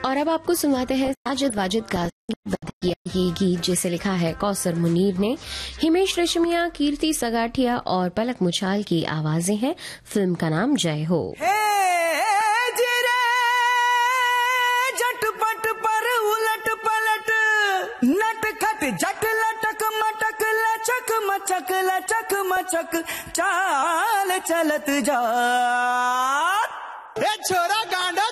और अब आपको सुनाते हैं साजिद वाजिद का ये गीत जिसे लिखा है कौसर मुनीर ने। हिमेश रेशमिया, कीर्ति सगाठिया और पलक मुछाल की आवाजें हैं। फिल्म का नाम जय हो। झटपट पर उलट पलट नटखट जट लटक मटक लचक मचक चाल चलत जा छोरा गांडा